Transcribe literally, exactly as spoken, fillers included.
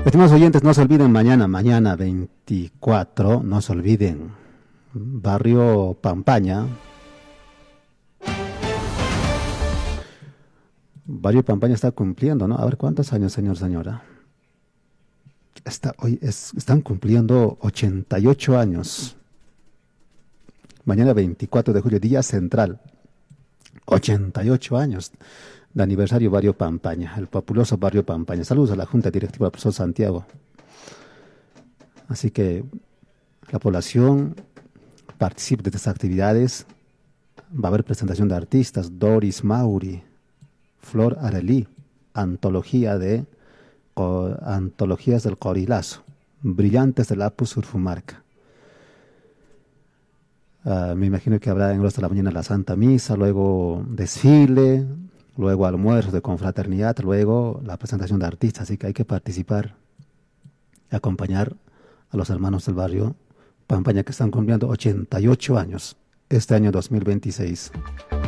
Estimados oyentes, no se olviden mañana, mañana veinticuatro, no se olviden, barrio Pampaña. Barrio Pampaña está cumpliendo, ¿no? A ver, ¿cuántos años, señor, señora? Está, hoy es, están cumpliendo ochenta y ocho años. Mañana veinticuatro de julio, día central. ochenta y ocho años de aniversario Barrio Pampaña, el populoso Barrio Pampaña. Saludos a la Junta Directiva del profesor Santiago. Así que la población participe de estas actividades. Va a haber presentación de artistas, Doris Mauri, Flor Arelí, antología de o, antologías del Corilazo, brillantes del Apu Surfumarca. Uh, me imagino que habrá en horas de la mañana la Santa Misa, luego desfile, luego almuerzo de confraternidad, luego la presentación de artistas, así que hay que participar y acompañar a los hermanos del barrio Pampaña que están cumpliendo ochenta y ocho años este año dos mil veintiséis.